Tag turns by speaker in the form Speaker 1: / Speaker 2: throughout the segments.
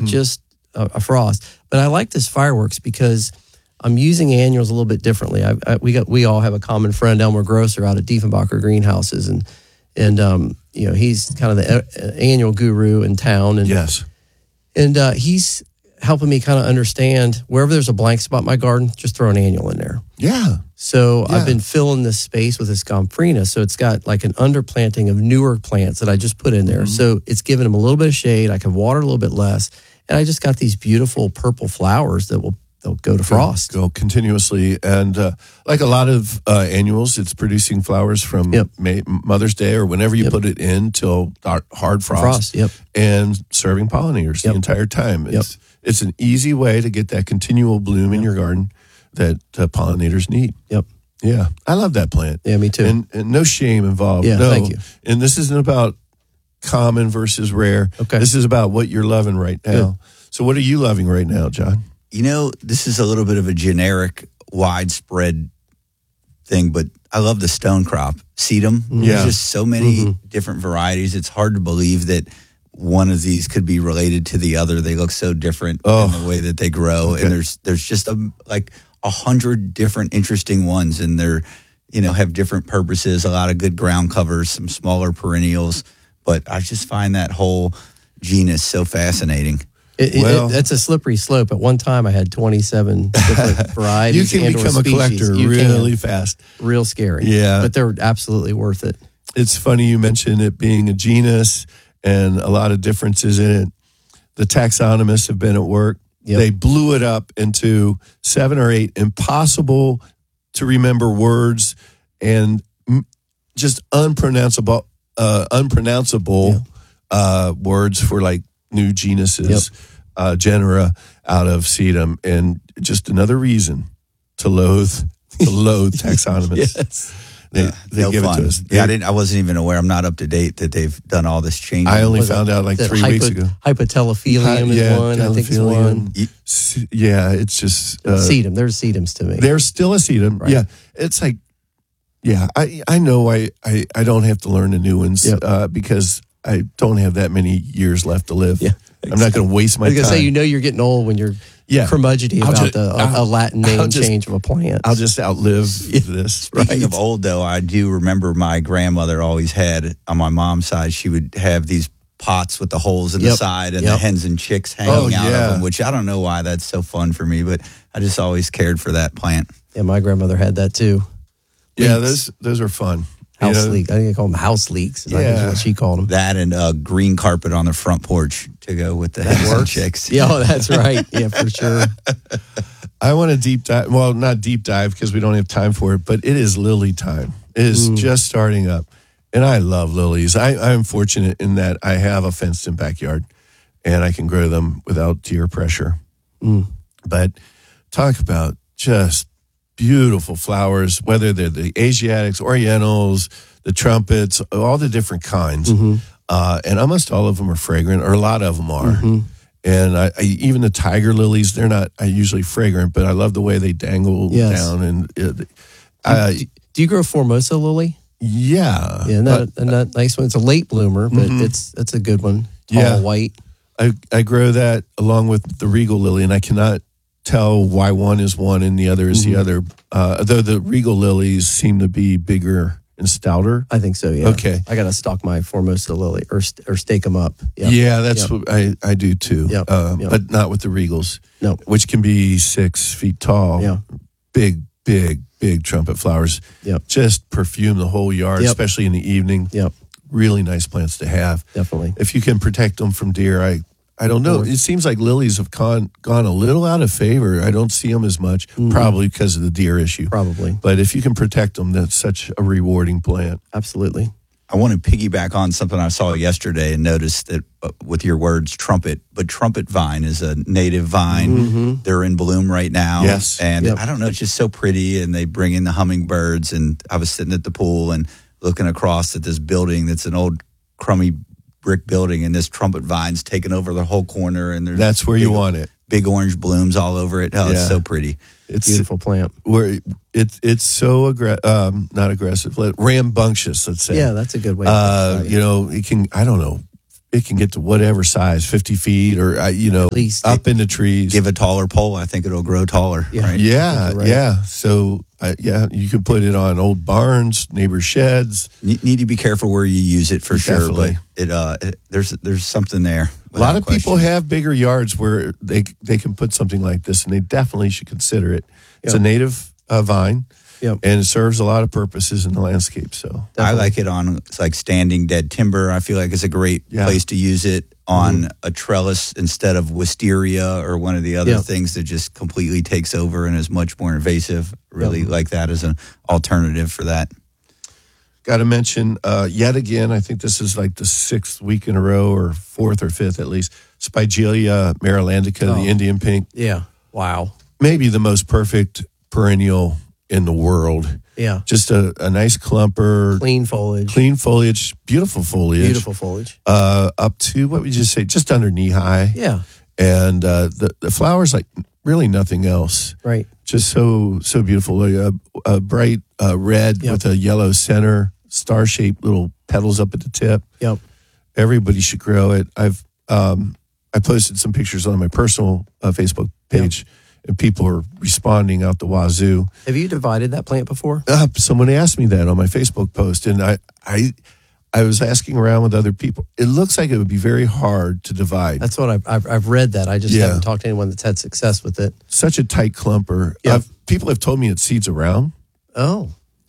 Speaker 1: not just a frost. But I like this fireworks because I'm using annuals a little bit differently. We all have a common friend, Elmer Grosser, out at Diefenbacher Greenhouses, and he's kind of the annual guru in town. And,
Speaker 2: yes.
Speaker 1: And he's helping me kind of understand wherever there's a blank spot in my garden, just throw an annual in there.
Speaker 2: Yeah.
Speaker 1: So I've been filling this space with this Gomphrena. So it's got like an underplanting of newer plants that I just put in there. So it's giving them a little bit of shade. I can water a little bit less. And I just got these beautiful purple flowers that they'll go to frost.
Speaker 2: Go continuously. And like a lot of annuals, it's producing flowers from Mother's Day or whenever you put it in till hard frost. And serving pollinators the entire time. It's an easy way to get that continual bloom in your garden that pollinators need. Yeah. I love that plant.
Speaker 1: Yeah, me too.
Speaker 2: And no shame involved.
Speaker 1: Yeah,
Speaker 2: no.
Speaker 1: thank you.
Speaker 2: And this isn't about common versus rare.
Speaker 1: Okay.
Speaker 2: This is about what you're loving right now.
Speaker 1: Good.
Speaker 2: So what are you loving right now, John?
Speaker 3: This is a little bit of a generic, widespread thing, but I love the stone crop, sedum. There's just so many different varieties. It's hard to believe that one of these could be related to the other. They look so different in the way that they grow, and there's just like 100 different interesting ones, and they're have different purposes. A lot of good ground covers, some smaller perennials, but I just find that whole genus so fascinating.
Speaker 1: It's a slippery slope. At one time, I had 27 different varieties.
Speaker 2: You can become a collector really fast.
Speaker 1: Real scary.
Speaker 2: Yeah.
Speaker 1: But they're absolutely worth it.
Speaker 2: It's funny you mentioned it being a genus and a lot of differences in it. The taxonomists have been at work. They blew it up into 7 or 8 impossible to remember words and just unpronounceable words for like new genuses, genera out of sedum, and just another reason to loathe taxonomists.
Speaker 1: Yes.
Speaker 2: They give it to us.
Speaker 3: Yeah, I wasn't even aware. I'm not up to date that they've done all this change.
Speaker 2: I only found out like 3 weeks ago.
Speaker 1: Hypotelophilium is one. I think it's one.
Speaker 2: Yeah, it's just
Speaker 1: sedum. There's sedums to me.
Speaker 2: There's still a sedum. Right. Yeah, it's like, I know I don't have to learn the new ones because I don't have that many years left to live. Yeah, exactly. I'm not going to waste my time.
Speaker 1: I was going to say, you're getting old when you're curmudgeony about a Latin name change of a plant.
Speaker 2: I'll just outlive this.
Speaker 3: Speaking of old, though, I do remember my grandmother always had, on my mom's side, she would have these pots with the holes in the side and the hens and chicks hanging out of them, which I don't know why that's so fun for me, but I just always cared for that plant.
Speaker 1: Yeah, my grandmother had that too.
Speaker 2: Yeah, those are fun.
Speaker 1: House leeks. I think they call them house leeks. I think is what she called them.
Speaker 3: That and green carpet on the front porch to go with the hens and chicks.
Speaker 1: Yeah, that's right. Yeah, for sure.
Speaker 2: I want to deep dive. Well, not deep dive because we don't have time for it, but it is lily time. It is just starting up. And I love lilies. I'm fortunate in that I have a fenced-in backyard, and I can grow them without deer pressure. But talk about just beautiful flowers, whether they're the Asiatics, Orientals, the trumpets, all the different kinds. And almost all of them are fragrant, or a lot of them are. And I even the tiger lilies, they're not usually fragrant, but I love the way they dangle down. And
Speaker 1: do you grow Formosa lily?
Speaker 2: Yeah.
Speaker 1: Yeah, and that nice one. It's a late bloomer, but it's a good one. Tall, white.
Speaker 2: I grow that along with the regal lily, and I cannot tell why one is one and the other is the other. Though the regal lilies seem to be bigger and stouter.
Speaker 1: I think so, yeah.
Speaker 2: Okay.
Speaker 1: I got to stock my Formosa lily or stake them up. Yep.
Speaker 2: Yeah, that's what I do too. But not with the regals.
Speaker 1: No.
Speaker 2: Which can be 6 feet tall.
Speaker 1: Yeah.
Speaker 2: Big trumpet flowers.
Speaker 1: Yep.
Speaker 2: Just perfume the whole yard, especially in the evening.
Speaker 1: Yep.
Speaker 2: Really nice plants to have.
Speaker 1: Definitely.
Speaker 2: If you can protect them from deer, I don't know. It seems like lilies have gone a little out of favor. I don't see them as much, probably because of the deer issue.
Speaker 1: Probably.
Speaker 2: But if you can protect them, that's such a rewarding plant.
Speaker 1: Absolutely.
Speaker 3: I want to piggyback on something I saw yesterday and noticed that with your words, trumpet, but trumpet vine is a native vine. They're in bloom right now.
Speaker 2: Yes.
Speaker 3: And I don't know, it's just so pretty, and they bring in the hummingbirds. And I was sitting at the pool and looking across at this building that's an old crummy brick building, and this trumpet vine's taking over the whole corner, and
Speaker 2: that's where you want it.
Speaker 3: Big orange blooms all over it. It's so pretty.
Speaker 1: It's a beautiful plant.
Speaker 2: Where it's so not aggressive, rambunctious. Let's say.
Speaker 1: Yeah, that's a good way.
Speaker 2: It can. I don't know. it can get to whatever size, 50 feet or, at least up in the trees.
Speaker 3: Give a taller pole. I think it'll grow taller.
Speaker 1: Yeah.
Speaker 3: Right?
Speaker 2: Yeah. Right. Yeah. So, you can put it on old barns, neighbor sheds.
Speaker 3: Need to be careful where you use it for
Speaker 2: Definitely.
Speaker 3: sure. But there's something there.
Speaker 2: A lot of people have bigger yards where they can put something like this, and they definitely should consider it. It's a native vine. Yep. And it serves a lot of purposes in the landscape. So
Speaker 3: definitely. I like it on standing dead timber. I feel like it's a great place to use it on a trellis instead of wisteria or one of the other things that just completely takes over and is much more invasive. Really like that as an alternative for that.
Speaker 2: Got to mention yet again, I think this is like the 6th week in a row or 4th or 5th at least, Spigelia marilandica, the Indian pink.
Speaker 1: Yeah. Wow.
Speaker 2: Maybe the most perfect perennial in the world.
Speaker 1: Yeah.
Speaker 2: Just a nice clumper.
Speaker 1: Clean foliage.
Speaker 2: Beautiful foliage. Up to, what would you say, just under knee high.
Speaker 1: Yeah.
Speaker 2: And the flowers like really nothing else.
Speaker 1: Right.
Speaker 2: Just so beautiful. Like a bright red with a yellow center, star-shaped little petals up at the tip.
Speaker 1: Yep.
Speaker 2: Everybody should grow it. I posted some pictures on my personal Facebook page. Yep. And people are responding out the wazoo.
Speaker 1: Have you divided that plant before?
Speaker 2: Someone asked me that on my Facebook post, and I was asking around with other people. It looks like it would be very hard to divide.
Speaker 1: That's what I've read that. I just haven't talked to anyone that's had success with it.
Speaker 2: Such a tight clumper. People have told me it seeds around.
Speaker 1: Oh.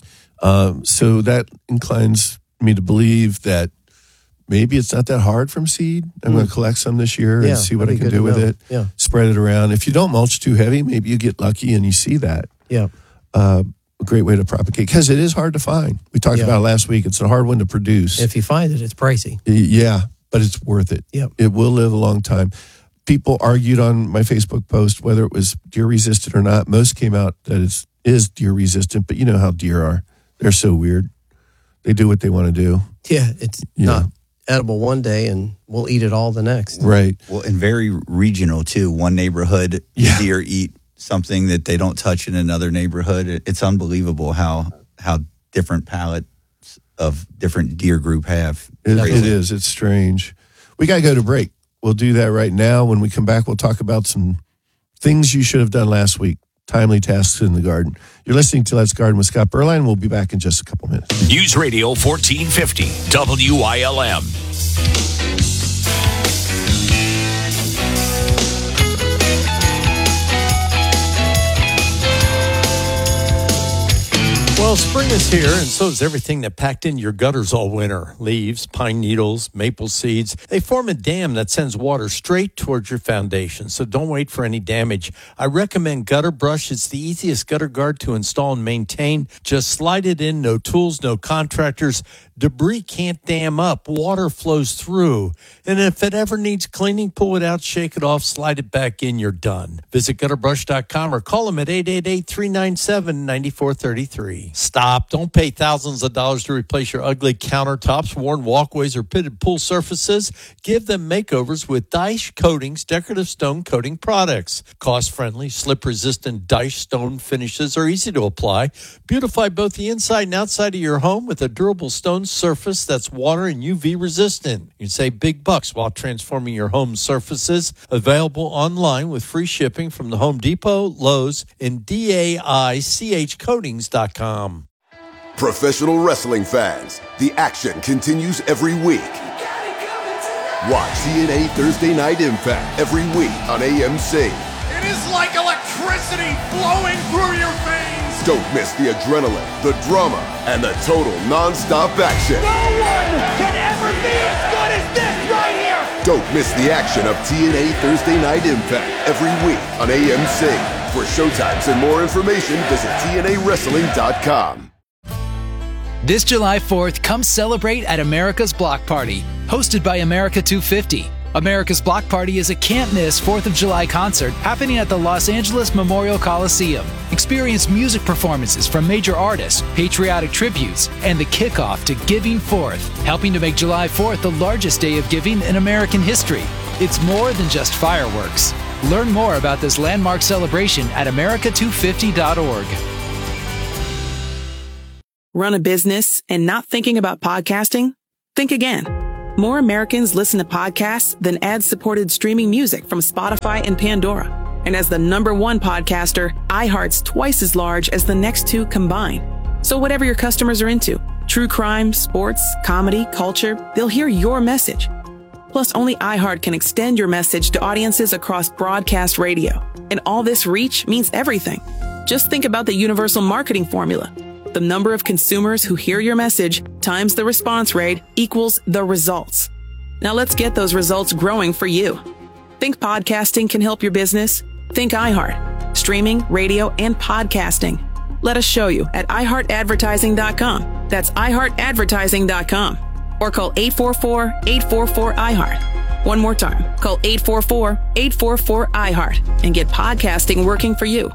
Speaker 2: So that inclines me to believe that maybe it's not that hard from seed. I'm going to collect some this year and see what I can do with it.
Speaker 1: Yeah.
Speaker 2: Spread it around. If you don't mulch too heavy, maybe you get lucky and you see that.
Speaker 1: Yeah.
Speaker 2: A great way to propagate because it is hard to find. We talked about it last week. It's a hard one to produce.
Speaker 1: If you find it, it's pricey.
Speaker 2: Yeah, but it's worth it.
Speaker 1: Yep.
Speaker 2: It will live a long time. People argued on my Facebook post whether it was deer resistant or not. Most came out that it is deer resistant, but you know how deer are. They're so weird. They do what they want to do.
Speaker 1: Yeah, it's not edible one day and we'll eat it all the next.
Speaker 2: Right.
Speaker 3: Well, and very regional too. One neighborhood, deer eat something that they don't touch in another neighborhood. It's unbelievable how different palates of different deer group have.
Speaker 2: It is. It's strange. We got to go to break. We'll do that right now. When we come back, we'll talk about some things you should have done last week. Timely tasks in the garden. You're listening to Let's Garden with Scott Berline. We'll be back in just a couple minutes.
Speaker 4: News Radio 1450 WILM.
Speaker 5: Well, spring is here, and so is everything that packed in your gutters all winter. Leaves, pine needles, maple seeds. They form a dam that sends water straight towards your foundation, so don't wait for any damage. I recommend Gutter Brush. It's the easiest gutter guard to install and maintain. Just slide it in, no tools, no contractors. Debris can't dam up. Water flows through. And if it ever needs cleaning, pull it out, shake it off, slide it back in, you're done. Visit gutterbrush.com or call them at 888-397-9433. Stop. Don't pay thousands of dollars to replace your ugly countertops, worn walkways, or pitted pool surfaces. Give them makeovers with Dyche Coatings decorative stone coating products. Cost-friendly, slip-resistant Dyche stone finishes are easy to apply. Beautify both the inside and outside of your home with a durable stone surface that's water and UV resistant. You can save big bucks while transforming your home surfaces. Available online with free shipping from the Home Depot, Lowe's, and DAICHcoatings.com.
Speaker 6: Professional wrestling fans, the action continues every week. Watch TNA Thursday Night Impact every week on AMC.
Speaker 7: It is like electricity flowing through your veins.
Speaker 6: Don't miss the adrenaline, the drama, and the total non-stop action.
Speaker 7: No one can ever be as good as this right here.
Speaker 6: Don't miss the action of TNA Thursday Night Impact every week on AMC. For showtimes and more information, visit TNAWrestling.com.
Speaker 8: This July 4th, come celebrate at America's Block Party, hosted by America 250. America's Block Party is a can't-miss 4th of July concert happening at the Los Angeles Memorial Coliseum. Experience music performances from major artists, patriotic tributes, and the kickoff to Giving Forth, helping to make July 4th the largest day of giving in American history. It's more than just fireworks. Learn more about this landmark celebration at america250.org.
Speaker 9: Run a business and not thinking about podcasting? Think again. More Americans listen to podcasts than ad-supported streaming music from Spotify and Pandora. And as the #1 podcaster, iHeart's twice as large as the next two combined. So whatever your customers are into, true crime, sports, comedy, culture, they'll hear your message. Plus, only iHeart can extend your message to audiences across broadcast radio. And all this reach means everything. Just think about the universal marketing formula. The number of consumers who hear your message times the response rate equals the results. Now let's get those results growing for you. Think podcasting can help your business? Think iHeart. Streaming, radio, and podcasting. Let us show you at iHeartAdvertising.com. That's iHeartAdvertising.com. Or call 844-844-iHeart. One more time. Call 844-844-iHeart and get podcasting working for you.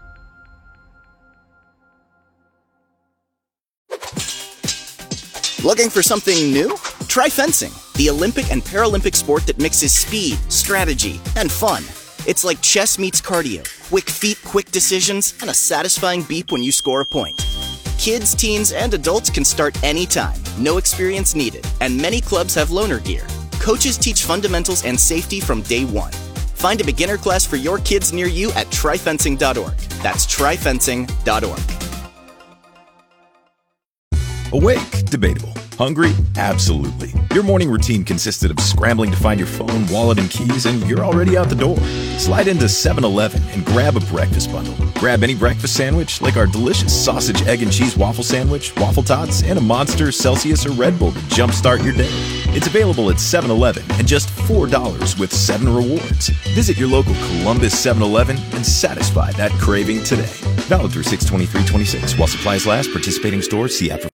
Speaker 10: Looking for something new? Try fencing, the Olympic and Paralympic sport that mixes speed, strategy, and fun. It's like chess meets cardio, quick feet, quick decisions, and a satisfying beep when you score a point. Kids, teens, and adults can start anytime, no experience needed, and many clubs have loaner gear. Coaches teach fundamentals and safety from day one. Find a beginner class for your kids near you at tryfencing.org. That's tryfencing.org.
Speaker 11: Awake? Debatable. Hungry? Absolutely. Your morning routine consisted of scrambling to find your phone, wallet, and keys, and you're already out the door. Slide into 7-Eleven and grab a breakfast bundle. Grab any breakfast sandwich, like our delicious sausage, egg, and cheese waffle sandwich, waffle tots, and a Monster, Celsius, or Red Bull to jumpstart your day. It's available at 7-Eleven and just $4 with 7 rewards. Visit your local Columbus 7-Eleven and satisfy that craving today. Valid through 6/23/26. While supplies last, participating stores, see app for